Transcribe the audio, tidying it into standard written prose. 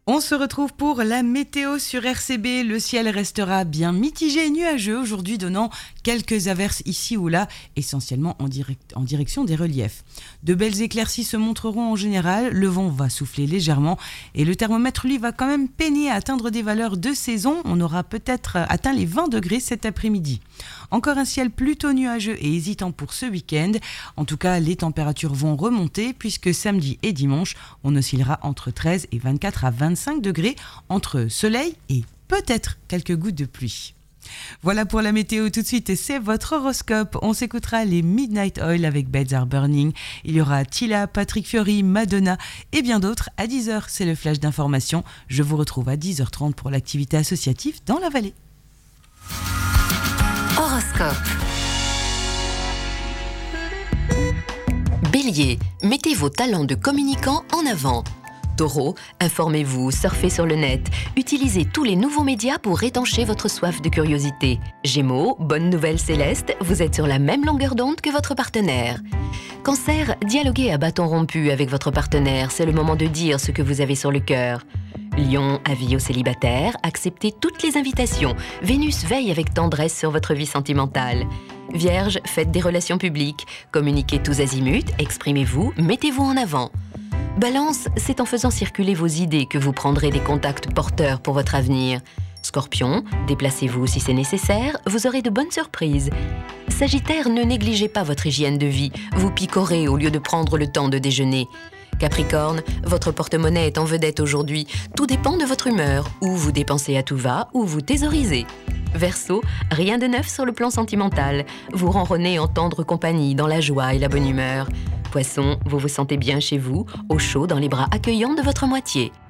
On se retrouve pour la météo sur RCB. Le ciel restera bien mitigé et nuageux aujourd'hui, donnant quelques averses ici ou là, essentiellement en direction des reliefs. De belles éclaircies se montreront en général, le vent va souffler légèrement et le thermomètre lui va quand même peiner à atteindre des valeurs de saison. On aura peut-être atteint les 20 degrés cet après-midi. Encore un ciel plutôt nuageux et hésitant pour ce week-end. En tout cas, les températures vont remonter puisque samedi et dimanche, on oscillera entre 13 et 24 à 25 degrés, entre soleil et peut-être quelques gouttes de pluie. Voilà pour la météo. Tout de suite, c'est votre horoscope. On s'écoutera les Midnight Oil avec Beds Are Burning. Il y aura Tila, Patrick Fiori, Madonna et bien d'autres. À 10h, c'est le flash d'information. Je vous retrouve à 10h30 pour l'activité associative dans la vallée. Horoscope. Bélier, mettez vos talents de communicant en avant. Taureau, informez-vous, surfez sur le net. Utilisez tous les nouveaux médias pour étancher votre soif de curiosité. Gémeaux, bonne nouvelle céleste, vous êtes sur la même longueur d'onde que votre partenaire. Cancer, dialoguez à bâton rompu avec votre partenaire, c'est le moment de dire ce que vous avez sur le cœur. Lion, avis aux célibataires, acceptez toutes les invitations. Vénus veille avec tendresse sur votre vie sentimentale. Vierge, faites des relations publiques. Communiquez tous azimuts, exprimez-vous, mettez-vous en avant. Balance, c'est en faisant circuler vos idées que vous prendrez des contacts porteurs pour votre avenir. Scorpion, déplacez-vous si c'est nécessaire, vous aurez de bonnes surprises. Sagittaire, ne négligez pas votre hygiène de vie, vous picorez au lieu de prendre le temps de déjeuner. Capricorne, votre porte-monnaie est en vedette aujourd'hui, tout dépend de votre humeur, ou vous dépensez à tout va, ou vous thésaurisez. Verseau, rien de neuf sur le plan sentimental, vous ronronnez en tendre compagnie dans la joie et la bonne humeur. Poisson, vous vous sentez bien chez vous, au chaud dans les bras accueillants de votre moitié.